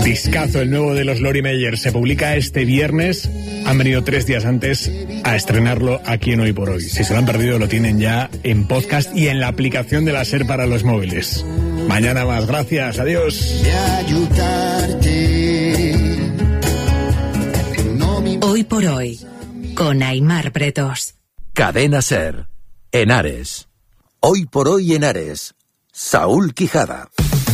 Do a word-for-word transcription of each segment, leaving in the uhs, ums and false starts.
Discazo, el nuevo de los Lori Meyer, se publica este viernes. Han venido tres días antes a estrenarlo aquí en Hoy por Hoy. Si se lo han perdido, lo tienen ya en podcast y en la aplicación de la SER para los móviles. Mañana más, gracias, adiós. Hoy por Hoy, con Aimar Bretos. Cadena SER, Henares. Hoy por Hoy Henares, Saúl Quijada.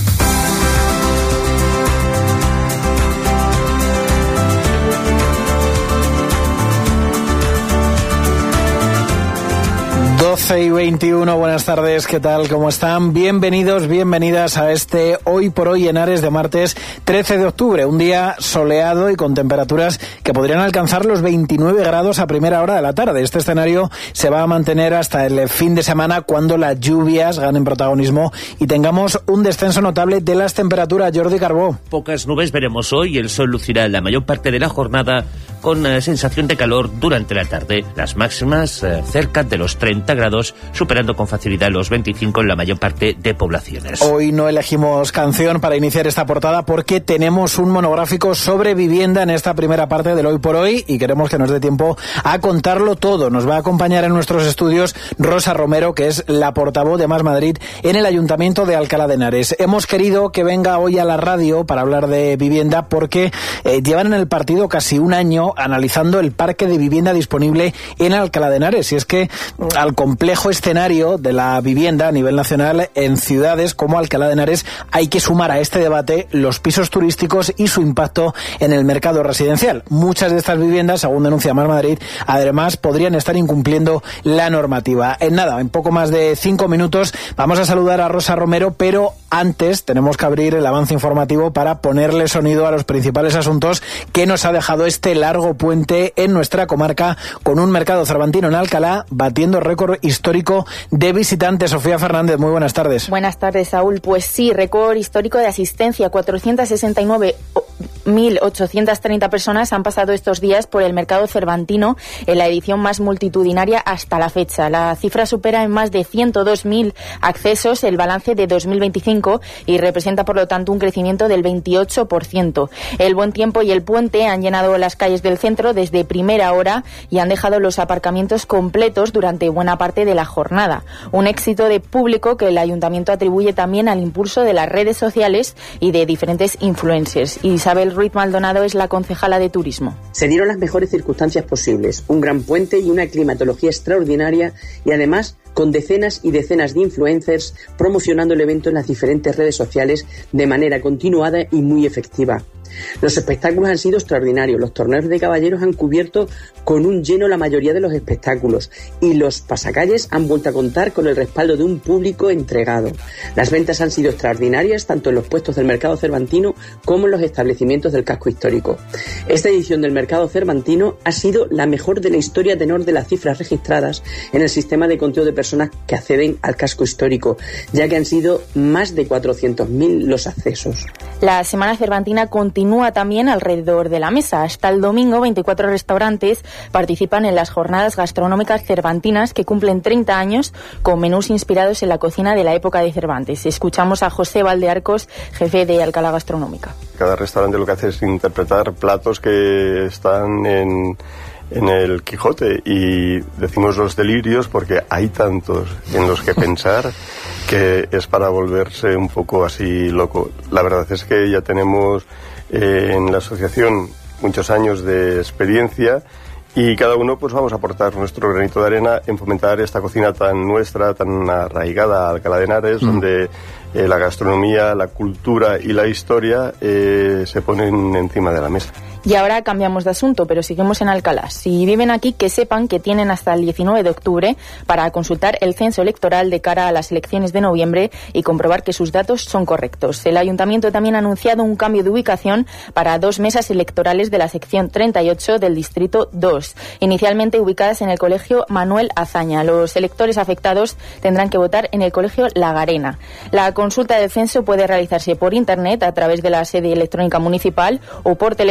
doce y veintiuno, buenas tardes, ¿qué tal? ¿Cómo están? Bienvenidos, bienvenidas a este Hoy por Hoy Henares de martes trece de octubre, un día soleado y con temperaturas que podrían alcanzar los veintinueve grados a primera hora de la tarde. Este escenario se va a mantener hasta el fin de semana, cuando las lluvias ganen protagonismo y tengamos un descenso notable de las temperaturas. Jordi Carbó. Pocas nubes veremos hoy, el sol lucirá la mayor parte de la jornada con eh, sensación de calor durante la tarde. Las máximas eh, cerca de los treinta grados, superando con facilidad los veinticinco en la mayor parte de poblaciones. Hoy no elegimos canción para iniciar esta portada porque tenemos un monográfico sobre vivienda en esta primera parte del Hoy por Hoy y queremos que nos dé tiempo a contarlo todo. Nos va a acompañar en nuestros estudios Rosa Romero, que es la portavoz de Más Madrid en el Ayuntamiento de Alcalá de Henares. Hemos querido que venga hoy a la radio para hablar de vivienda porque eh, llevan en el partido casi un año analizando el parque de vivienda disponible en Alcalá de Henares. Y es que al complejo escenario de la vivienda a nivel nacional en ciudades como Alcalá de Henares hay que sumar a este debate los pisos turísticos y su impacto en el mercado residencial. Muchas de estas viviendas, según denuncia Más Madrid, además podrían estar incumpliendo la normativa. En nada, en poco más de cinco minutos vamos a saludar a Rosa Romero, pero antes tenemos que abrir el avance informativo para ponerle sonido a los principales asuntos que nos ha dejado este largo puente en nuestra comarca, con un mercado cervantino en Alcalá batiendo récord histórico de visitantes. Sofía Fernández, muy buenas tardes. Buenas tardes, Saúl. Pues sí, récord histórico de asistencia. cuatrocientas sesenta y nueve mil ochocientas treinta personas han pasado estos días por el mercado cervantino en la edición más multitudinaria hasta la fecha. La cifra supera en más de ciento dos mil accesos el balance de dos mil veinticinco y representa, por lo tanto, un crecimiento del veintiocho por ciento. El buen tiempo y el puente han llenado las calles del centro desde primera hora y han dejado los aparcamientos completos durante buena parte de la jornada. Un éxito de público que el Ayuntamiento atribuye también al impulso de las redes sociales y de diferentes influencers. Isabel Ruiz Maldonado es la concejala de Turismo. Se dieron las mejores circunstancias posibles, un gran puente y una climatología extraordinaria, y además con decenas y decenas de influencers promocionando el evento en las diferentes redes sociales de manera continuada y muy efectiva. Los espectáculos han sido extraordinarios. Los torneos de caballeros han cubierto con un lleno la mayoría de los espectáculos y los pasacalles han vuelto a contar con el respaldo de un público entregado. Las ventas han sido extraordinarias tanto en los puestos del mercado cervantino como en los establecimientos del casco histórico. Esta edición del mercado cervantino ha sido la mejor de la historia a tenor de las cifras registradas en el sistema de conteo de personas que acceden al casco histórico, ya que han sido más de cuatrocientos mil los accesos. La Semana Cervantina continúa también alrededor de la mesa. Hasta el domingo, veinticuatro restaurantes participan en las jornadas gastronómicas cervantinas que cumplen treinta años con menús inspirados en la cocina de la época de Cervantes. Escuchamos a José Valdearcos, jefe de Alcalá Gastronómica. Cada restaurante lo que hace es interpretar platos que están en... en el Quijote, y decimos los delirios porque hay tantos en los que pensar que es para volverse un poco así loco. La verdad es que ya tenemos eh, en la asociación muchos años de experiencia y cada uno pues vamos a aportar nuestro granito de arena en fomentar esta cocina tan nuestra, tan arraigada a Alcalá de Henares, mm. donde eh, la gastronomía, la cultura y la historia eh, se ponen encima de la mesa. Y ahora cambiamos de asunto, pero seguimos en Alcalá. Si viven aquí, que sepan que tienen hasta el diecinueve de octubre para consultar el censo electoral de cara a las elecciones de noviembre y comprobar que sus datos son correctos. El Ayuntamiento también ha anunciado un cambio de ubicación para dos mesas electorales de la sección treinta y ocho del Distrito dos, inicialmente ubicadas en el Colegio Manuel Azaña. Los electores afectados tendrán que votar en el Colegio La Garena. La consulta del censo puede realizarse por Internet a través de la sede electrónica municipal o por teléfono en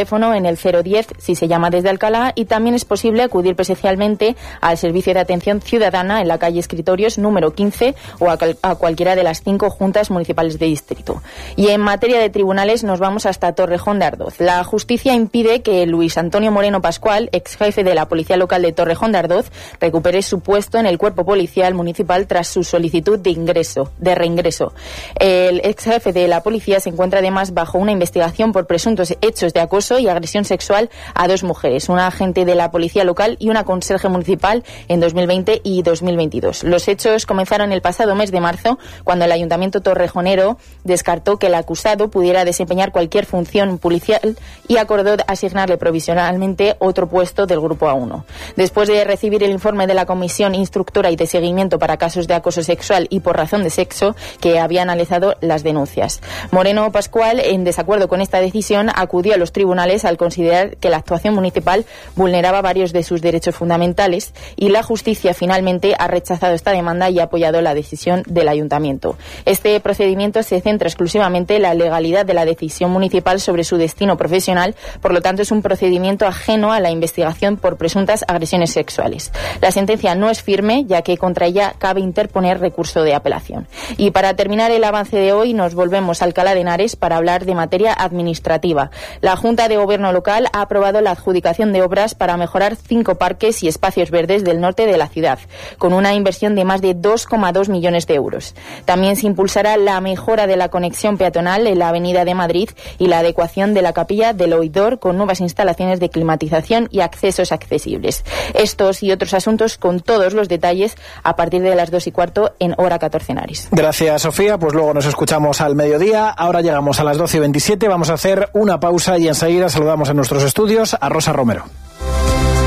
en el cero diez si se llama desde Alcalá, y también es posible acudir presencialmente al servicio de atención ciudadana en la calle Escritorios número quince o a, a cualquiera de las cinco juntas municipales de distrito. Y en materia de tribunales nos vamos hasta Torrejón de Ardoz. La justicia impide que Luis Antonio Moreno Pascual, ex jefe de la Policía Local de Torrejón de Ardoz, recupere su puesto en el cuerpo policial municipal tras su solicitud de ingreso, de reingreso. El ex jefe de la policía se encuentra además bajo una investigación por presuntos hechos de acoso y agresión sexual a dos mujeres, una agente de la Policía Local y una conserje municipal en dos mil veinte y dos mil veintidós. Los hechos comenzaron el pasado mes de marzo, cuando el Ayuntamiento torrejonero descartó que el acusado pudiera desempeñar cualquier función policial y acordó asignarle provisionalmente otro puesto del Grupo A uno. Después de recibir el informe de la Comisión Instructora y de Seguimiento para Casos de Acoso Sexual y por razón de sexo, que había analizado las denuncias, Moreno Pascual, en desacuerdo con esta decisión, acudió a los tribunales al considerar que la actuación municipal vulneraba varios de sus derechos fundamentales, y la justicia finalmente ha rechazado esta demanda y ha apoyado la decisión del Ayuntamiento. Este procedimiento se centra exclusivamente en la legalidad de la decisión municipal sobre su destino profesional, por lo tanto es un procedimiento ajeno a la investigación por presuntas agresiones sexuales. La sentencia no es firme, ya que contra ella cabe interponer recurso de apelación. Y para terminar el avance de hoy, nos volvemos a Alcalá de Henares para hablar de materia administrativa. La Junta de Gobierno local ha aprobado la adjudicación de obras para mejorar cinco parques y espacios verdes del norte de la ciudad, con una inversión de más de dos coma dos millones de euros. También se impulsará la mejora de la conexión peatonal en la Avenida de Madrid y la adecuación de la capilla del Oidor con nuevas instalaciones de climatización y accesos accesibles. Estos y otros asuntos con todos los detalles a partir de las dos y cuarto en Hora catorce Henares. Gracias, Sofía. Pues luego nos escuchamos al mediodía. Ahora llegamos a las doce y veintisiete. Vamos a hacer una pausa y enseguida saludamos en nuestros estudios a Rosa Romero.